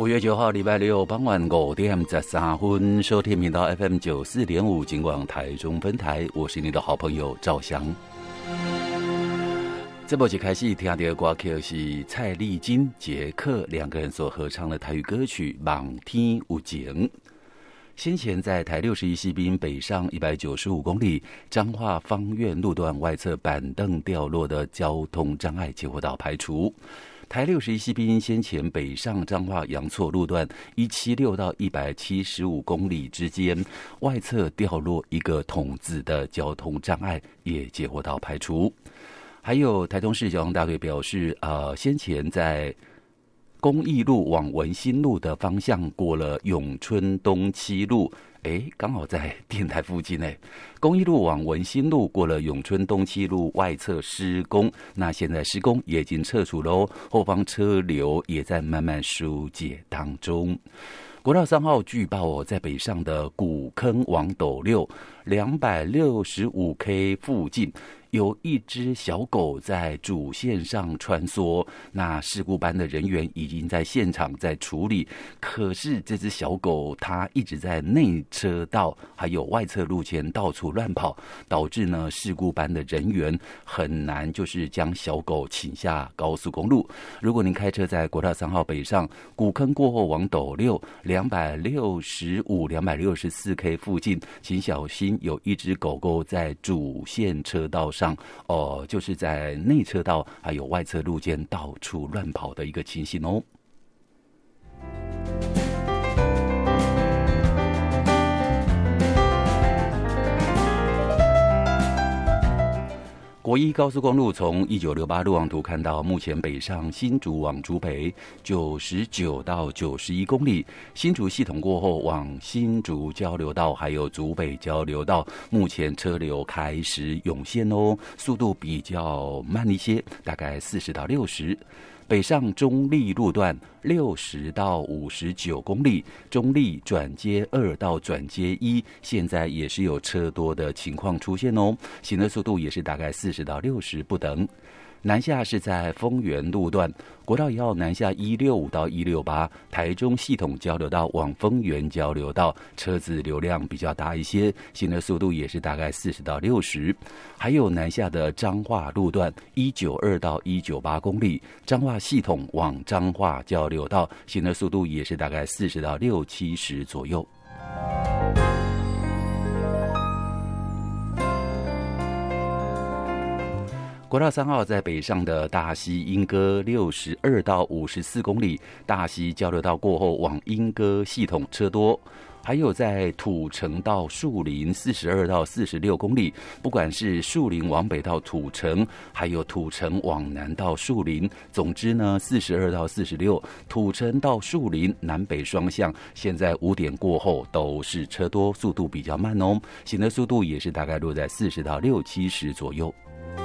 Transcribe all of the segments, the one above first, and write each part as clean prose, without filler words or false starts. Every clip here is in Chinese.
5月9号礼拜六傍晚5点13分，收听频道 FM 94.5警广台中分台，我是你的好朋友赵翔。这部一开始听到的歌曲是蔡丽菁、杰克两个人所合唱的台语歌曲《望天有情》。先前在台61西滨北上195公里彰化芳苑路段外侧板凳掉落的交通障碍结果到排除。台61西滨先前北上彰化阳错路段176到175公里之间外侧掉落一个筒子的交通障碍也结果到排除。还有台中市交通大队表示，先前在公益路往文心路的方向过了永春东七路，刚好在电台附近呢。公益路往文心路过了永春东七路外侧施工，那现在施工也已经撤除喽，后方车流也在慢慢疏解当中。国道3号据报在北上的古坑往斗六265K 附近有一只小狗在主线上穿梭，那事故班的人员已经在现场在处理，可是这只小狗它一直在内车道还有外侧路前到处乱跑，导致呢事故班的人员很难就是将小狗请下高速公路。如果您开车在国道3号北上古坑过后往斗六264K 附近，请小心有一只狗狗在主线车道上就是在内车道还有外侧路间到处乱跑的一个情形哦。国一高速公路从1968路网图看到，目前北上新竹往竹北99到91公里，新竹系统过后往新竹交流道还有竹北交流道，目前车流开始涌现哦，速度比较慢一些，大概40到60。北上中立路段60到59公里，中立转接2到转接1，现在也是有车多的情况出现哦，行的速度也是大概40到60不等。南下是在丰原路段，国道1号南下165到168，台中系统交流道往丰原交流道，车子流量比较大一些，行的速度也是大概40到60。还有南下的彰化路段192到198公里，彰化系统往彰化交流道，行的速度也是大概40到60-70左右。国道3号在北上的大溪莺歌62到54公里，大溪交流道过后往莺歌系统车多。还有在土城到树林42到46公里，不管是树林往北到土城，还有土城往南到树林，总之呢42到46，土城到树林南北双向，现在5点过后都是车多，速度比较慢哦，行的速度也是大概落在40到60-70左右。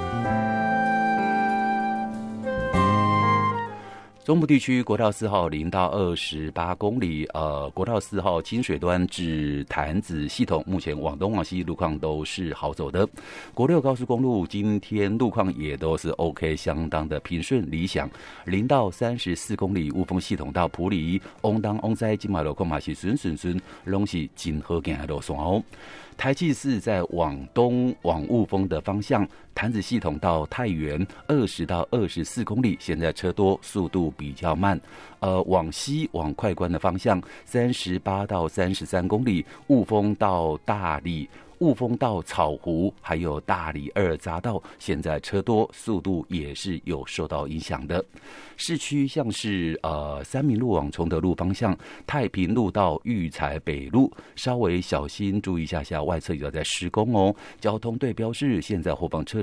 中部地区国道4号0到28公里，国道4号清水端至潭子系统，目前往东往西路况都是好走的。国6高速公路今天路况也都是 OK， 相当的平顺理想。0到34公里雾峰系统到埔里，往东往西今马路况嘛是顺，拢是真好行的路线哦。台七4在往东往雾峰的方向，潭子系统到太原20到24公里，现在车多，速度比较慢。往西往快关的方向，38到33公里，雾峰到大里。雾峰到草湖还有大里2匝道，现在车多，速度也是有受到影响的。市区像是三民路往崇德路方向，太平路到育才北路，稍微小心注意一下外侧有在施工哦。交通队标示现在后方车